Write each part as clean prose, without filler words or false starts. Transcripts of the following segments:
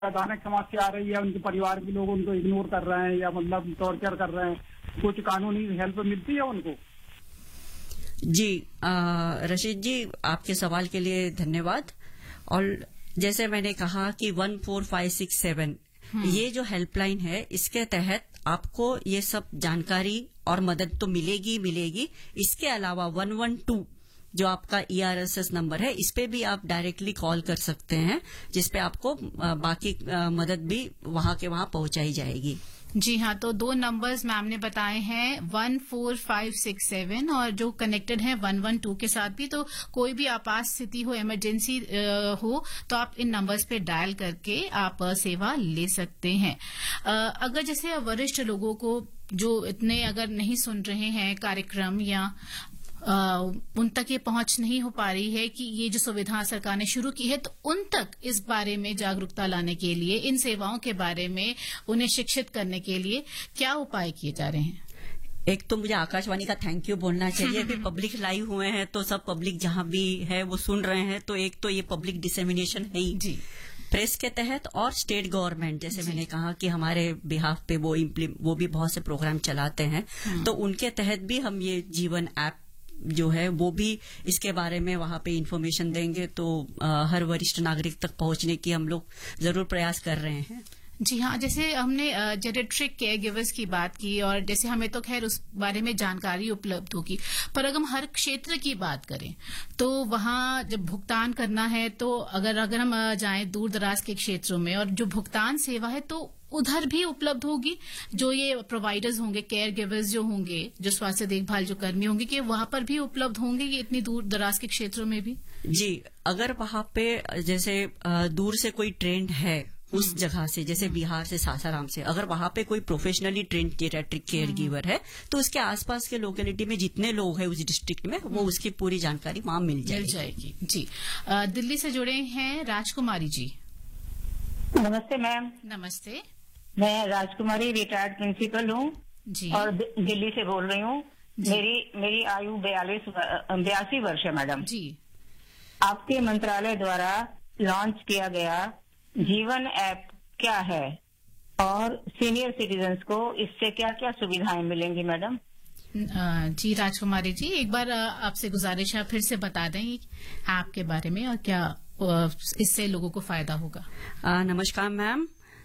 अचानक समस्या आ रही है, उनके परिवार के लोग उनको इग्नोर कर रहे हैं या मतलब टॉर्चर कर रहे हैं, कुछ कानूनी हेल्प मिलती है उनको? जी रशीद जी, आपके सवाल के लिए धन्यवाद। और जैसे मैंने कहा कि 14567 ये जो हेल्पलाइन है, इसके तहत आपको ये सब जानकारी और मदद तो मिलेगी। इसके अलावा 112 जो आपका ERSS नंबर है, इस पे भी आप डायरेक्टली कॉल कर सकते हैं, जिसपे आपको बाकी मदद भी वहां के वहां पहुंचाई जाएगी। जी हाँ, तो 2 नंबर्स मैम ने बताए हैं 14567 और जो कनेक्टेड है 112 के साथ भी। तो कोई भी आपात स्थिति हो, इमरजेंसी हो, तो आप इन नंबर्स पे डायल करके आप सेवा ले सकते हैं। अगर जैसे वरिष्ठ लोगों को जो इतने अगर नहीं सुन रहे हैं कार्यक्रम या उन तक ये पहुंच नहीं हो पा रही है कि ये जो सुविधा सरकार ने शुरू की है, तो उन तक इस बारे में जागरूकता लाने के लिए, इन सेवाओं के बारे में उन्हें शिक्षित करने के लिए क्या उपाय किए जा रहे हैं? एक तो मुझे आकाशवाणी का थैंक यू बोलना चाहिए कि पब्लिक लाइव हुए हैं, तो सब पब्लिक जहां भी है वो सुन रहे हैं। तो एक तो ये पब्लिक डिसेमिनेशन है ही जी प्रेस के तहत, और स्टेट गवर्नमेंट जैसे मैंने कहा कि हमारे बिहाफ पे वो भी बहुत से प्रोग्राम चलाते हैं, तो उनके तहत भी हम ये जीवन ऐप जो है वो भी इसके बारे में वहां पे इंफॉर्मेशन देंगे। तो हर वरिष्ठ नागरिक तक पहुंचने की हम लोग जरूर प्रयास कर रहे हैं। जी हाँ, जैसे हमने जेरिएट्रिक केयर गिवर्स की बात की, और जैसे हमें तो खैर उस बारे में जानकारी उपलब्ध होगी, पर अगर हम हर क्षेत्र की बात करें तो वहाँ जब भुगतान करना है, तो अगर हम जाएं दूर दराज के क्षेत्रों में, और जो भुगतान सेवा है तो उधर भी उपलब्ध होगी, जो ये प्रोवाइडर्स होंगे, केयर गिवर्स जो होंगे, जो स्वास्थ्य देखभाल जो कर्मी होंगे, कि वहां पर भी उपलब्ध होंगे ये इतनी दूर दराज के क्षेत्रों में भी? जी, अगर वहां पे जैसे दूर से कोई ट्रेंड है उस जगह से, जैसे बिहार से, सासाराम से, अगर वहां पे कोई professionally trained geriatric care giver है, तो उसके आसपास के लोकेलिटी में जितने लोग हैं उस डिस्ट्रिक्ट में, वो उसकी पूरी जानकारी वहां मिल जाएगी। जी, दिल्ली से जुड़े हैं राजकुमारी जी। नमस्ते मैम। नमस्ते। मैं राजकुमारी, रिटायर्ड प्रिंसिपल हूँ और दिल्ली से बोल रही हूँ। मेरी आयु 82 वर्ष है मैडम जी। आपके मंत्रालय द्वारा लॉन्च किया गया जीवन ऐप क्या है, और सीनियर सिटीजन्स को इससे क्या क्या सुविधाएं मिलेंगी मैडम? जी राजकुमारी जी, एक बार आपसे गुजारिश है फिर से बता दें ऐप के बारे में और क्या इससे लोगों को फायदा होगा। नमस्कार मैम।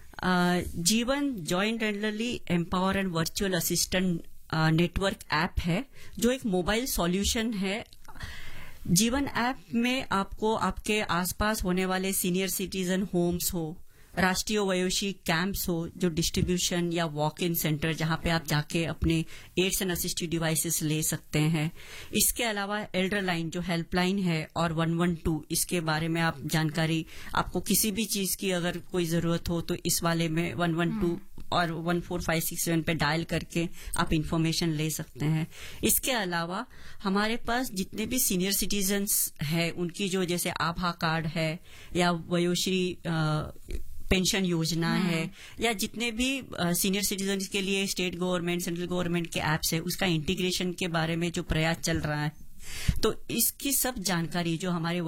जीवन joint elderly empower and virtual assistant network app है, जो एक मोबाइल सॉल्यूशन है। जीवन ऐप में आपको आपके आसपास होने वाले सीनियर सिटीजन होम्स हो, राष्ट्रीय वयोश्री कैंप्स हो, जो डिस्ट्रीब्यूशन या वॉक इन सेंटर जहां पे आप जाके अपने एड्स एंड असिस्टिव डिवाइसेस ले सकते हैं। इसके अलावा एल्डर लाइन जो हेल्पलाइन है, और 112 इसके बारे में आप जानकारी, आपको किसी भी चीज की अगर कोई जरूरत हो तो इस वाले में 112 और 14567 पे डायल करके आप इंफॉर्मेशन ले सकते हैं। इसके अलावा हमारे पास जितने भी सीनियर सिटीजन्स हैं, उनकी जो जैसे आभा कार्ड है या वयोश्री पेंशन योजना है, या जितने भी सीनियर सिटीजन के लिए स्टेट गवर्नमेंट, सेंट्रल गवर्नमेंट के एप्स है, उसका इंटीग्रेशन के बारे में जो प्रयास चल रहा है, तो इसकी सब जानकारी जो हमारे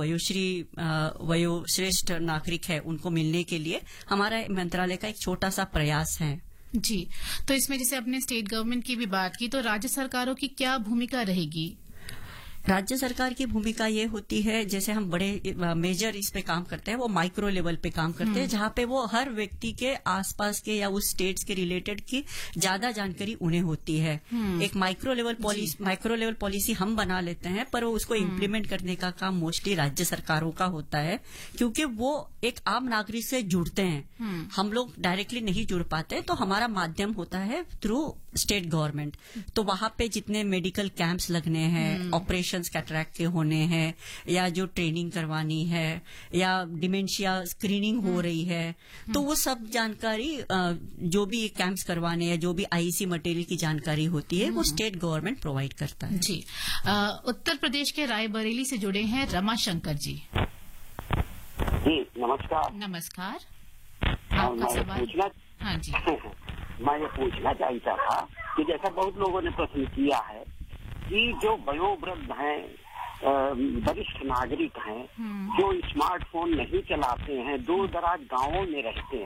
वयोश्रेष्ठ नागरिक है उनको मिलने के लिए हमारा मंत्रालय का एक छोटा सा प्रयास है। जी, तो इसमें जैसे अपने स्टेट गवर्नमेंट की भी बात की, तो राज्य सरकारों की क्या भूमिका रहेगी? राज्य सरकार की भूमिका ये होती है, जैसे हम बड़े मेजर इस पे काम करते हैं, वो माइक्रो लेवल पे काम करते हैं, जहां पे वो हर व्यक्ति के आसपास के या उस स्टेट्स के रिलेटेड की ज्यादा जानकारी उन्हें होती है। एक माइक्रो लेवल पॉलिसी हम बना लेते हैं, पर वो उसको इम्प्लीमेंट करने का काम मोस्टली राज्य सरकारों का होता है, क्योंकि वो एक आम नागरिक से जुड़ते हैं। हम लोग डायरेक्टली नहीं जुड़ पाते, तो हमारा माध्यम होता है थ्रू स्टेट गवर्नमेंट। तो वहां पे जितने मेडिकल कैंप्स लगने हैं, ऑपरेशन कैटरैक्ट के होने हैं, या जो ट्रेनिंग करवानी है, या डिमेंशिया स्क्रीनिंग हो रही है, तो वो सब जानकारी जो भी कैंप्स करवाने हैं, जो भी आईसी मटेरियल की जानकारी होती है, वो स्टेट गवर्नमेंट प्रोवाइड करता है। जी, उत्तर प्रदेश के रायबरेली से जुड़े हैं रमाशंकर जी। जी नमस्कार। नमस्कार, आपका सवाल? हाँ जी। मैं ये पूछना चाहता था कि जैसा बहुत लोगों ने प्रश्न किया है कि जो वयोवृद्ध हैं, वरिष्ठ नागरिक हैं, जो स्मार्टफोन नहीं चलाते हैं, दूर दराज गांवों में रहते